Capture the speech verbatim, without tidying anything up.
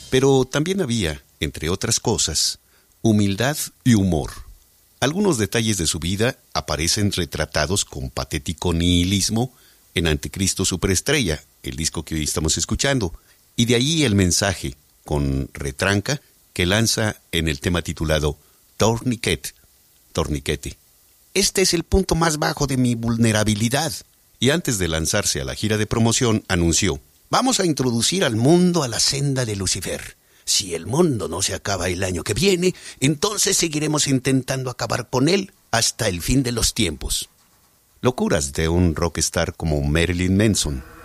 Pero también había, entre otras cosas, humildad y humor. Algunos detalles de su vida aparecen retratados con patético nihilismo en Anticristo Superestrella, el disco que hoy estamos escuchando, y de ahí el mensaje, con retranca, que lanza en el tema titulado Tourniquet, torniquete. Este es el punto más bajo de mi vulnerabilidad. Y antes de lanzarse a la gira de promoción, anunció: vamos a introducir al mundo a la senda de Lucifer. Si el mundo no se acaba el año que viene, entonces seguiremos intentando acabar con él hasta el fin de los tiempos. Locuras de un rockstar como Marilyn Manson.